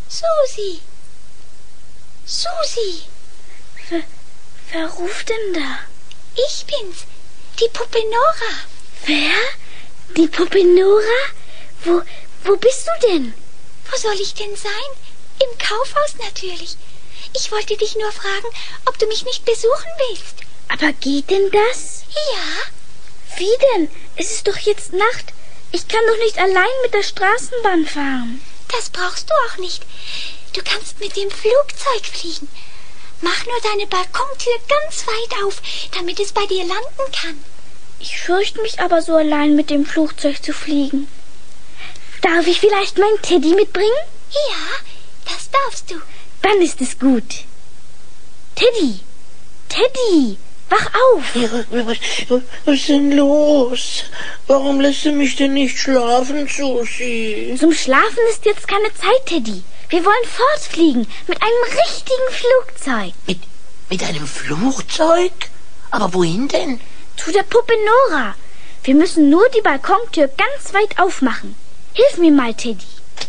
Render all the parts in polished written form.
Susi! Susi! Wer ruft denn da? Ich bin's, die Puppe Nora. Wer? Die Puppe Nora? Wo bist du denn? Wo soll ich denn sein? Im Kaufhaus natürlich. Ich wollte dich nur fragen, ob du mich nicht besuchen willst. Aber geht denn das? Ja. Wie denn? Es ist doch jetzt Nacht. Ich kann doch nicht allein mit der Straßenbahn fahren. Das brauchst du auch nicht. Du kannst mit dem Flugzeug fliegen. Mach nur deine Balkontür ganz weit auf, damit es bei dir landen kann. Ich fürchte mich aber so allein mit dem Flugzeug zu fliegen. Darf ich vielleicht meinen Teddy mitbringen? Ja, das darfst du. Dann ist es gut. Teddy! Teddy! Wach auf! Ja, was ist denn los? Warum lässt du mich denn nicht schlafen, Susi? Zum Schlafen ist jetzt keine Zeit, Teddy. Wir wollen fortfliegen mit einem richtigen Flugzeug. Mit einem Flugzeug? Aber wohin denn? Zu der Puppe Nora. Wir müssen nur die Balkontür ganz weit aufmachen. Hilf mir mal, Teddy.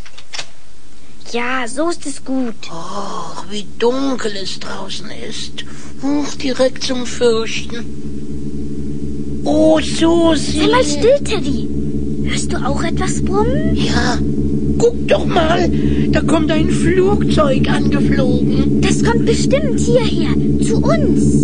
Ja, so ist es gut. Ach, wie dunkel es draußen ist. Direkt zum Fürchten. Oh, Susi. Sei mal still, Teddy. Hörst du auch etwas brummen? Ja, guck doch mal. Da kommt ein Flugzeug angeflogen. Das kommt bestimmt hierher, zu uns.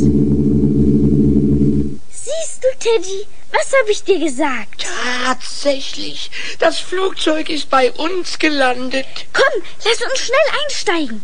Siehst du, Teddy? Was habe ich dir gesagt? Tatsächlich. Das Flugzeug ist bei uns gelandet. Komm, lass uns schnell einsteigen.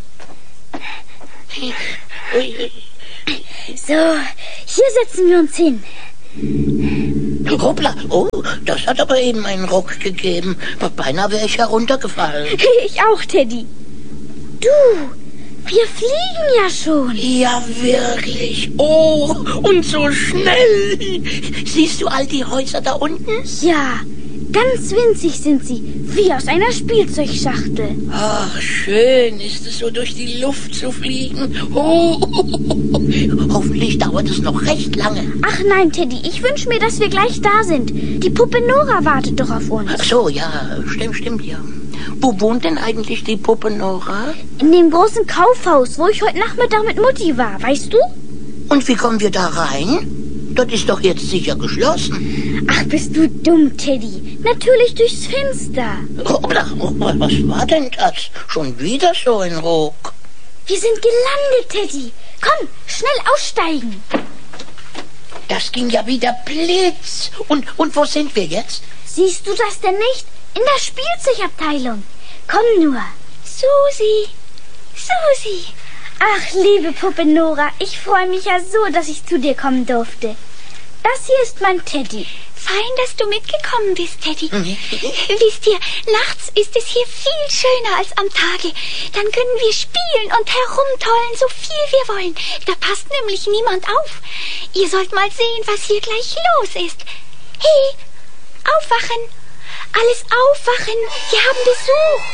So, hier setzen wir uns hin. Hoppla, oh, das hat aber eben einen Ruck gegeben. Beinahe wäre ich heruntergefallen. Ich auch, Teddy. Du, wir fliegen ja schon. Ja, wirklich. Oh, und so schnell. Siehst du all die Häuser da unten? Ja, ganz winzig sind sie, wie aus einer Spielzeugschachtel. Ach, schön ist es so durch die Luft zu fliegen. Oh, hoffentlich dauert es noch recht lange. Ach nein, Teddy, ich wünsche mir, dass wir gleich da sind. Die Puppe Nora wartet doch auf uns. Ach so, ja, stimmt, ja. Wo wohnt denn eigentlich die Puppe Nora? In dem großen Kaufhaus, wo ich heute Nachmittag mit Mutti war, weißt du? Und wie kommen wir da rein? Das ist doch jetzt sicher geschlossen. Ach, bist du dumm, Teddy. Natürlich durchs Fenster. Hoppla, was war denn das? Schon wieder so ein Ruck. Wir sind gelandet, Teddy. Komm, schnell aussteigen. Das ging ja wieder Blitz. Und wo sind wir jetzt? Siehst du das denn nicht? In der Spielzeugabteilung. Komm nur. Susi! Susi! Ach, liebe Puppe Nora, ich freue mich ja so, dass ich zu dir kommen durfte. Das hier ist mein Teddy. Fein, dass du mitgekommen bist, Teddy. Wisst ihr, nachts ist es hier viel schöner als am Tage. Dann können wir spielen und herumtollen, so viel wir wollen. Da passt nämlich niemand auf. Ihr sollt mal sehen, was hier gleich los ist. Hey, aufwachen! Alles aufwachen! Wir haben Besuch!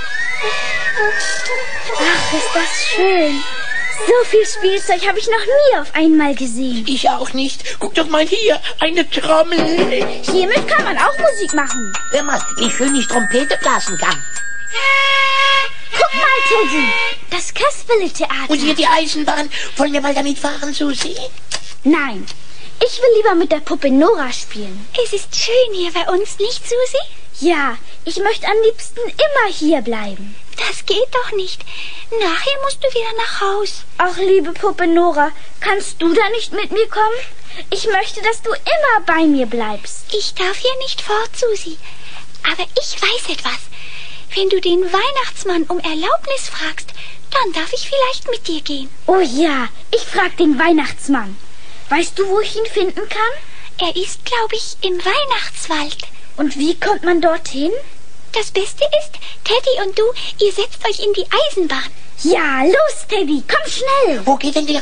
Ach, ist das schön. So viel Spielzeug habe ich noch nie auf einmal gesehen. Ich auch nicht. Guck doch mal hier, eine Trommel. Hiermit kann man auch Musik machen. Hör mal, wie schön ich Trompete blasen kann. Guck mal, Teddy, das Kasperle-Theater. Und hier die Eisenbahn. Wollen wir mal damit fahren, Susi? Nein, ich will lieber mit der Puppe Nora spielen. Es ist schön hier bei uns, nicht, Susi? Ja, ich möchte am liebsten immer hier bleiben. Das geht doch nicht. Nachher musst du wieder nach Haus. Ach, liebe Puppe Nora, kannst du da nicht mit mir kommen? Ich möchte, dass du immer bei mir bleibst. Ich darf hier nicht fort, Susi. Aber ich weiß etwas. Wenn du den Weihnachtsmann um Erlaubnis fragst, dann darf ich vielleicht mit dir gehen. Oh ja, ich frag den Weihnachtsmann. Weißt du, wo ich ihn finden kann? Er ist, glaube ich, im Weihnachtswald. Und wie kommt man dorthin? Das Beste ist, Teddy und du, ihr setzt euch in die Eisenbahn. Ja, los, Teddy, komm schnell. Wo geht denn die